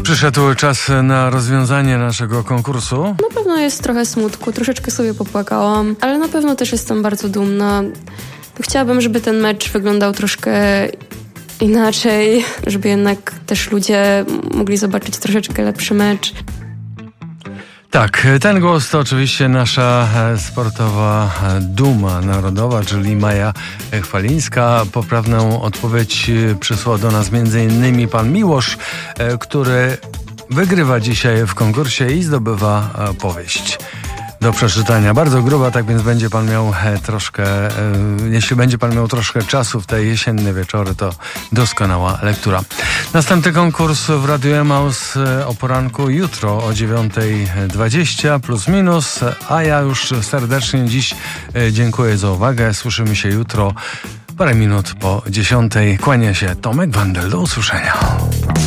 Przyszedł czas na rozwiązanie naszego konkursu. Na pewno jest trochę smutku, troszeczkę sobie popłakałam, ale na pewno też jestem bardzo dumna. Chciałabym, żeby ten mecz wyglądał troszkę inaczej, żeby jednak też ludzie mogli zobaczyć troszeczkę lepszy mecz. Tak, ten głos to oczywiście nasza sportowa duma narodowa, czyli Maja Chwalińska. Poprawną odpowiedź przysłał do nas m.in. pan Miłosz, który wygrywa dzisiaj w konkursie i zdobywa powieść do przeczytania. Bardzo gruba, tak więc będzie pan miał jeśli będzie pan miał troszkę czasu w te jesienne wieczory, to doskonała lektura. Następny konkurs w Radiu Emaus o poranku jutro o 9:20 plus minus, a ja już serdecznie dziś dziękuję za uwagę. Słyszymy się jutro parę minut po 10:00. Kłania się Tomek Wandel. Do usłyszenia.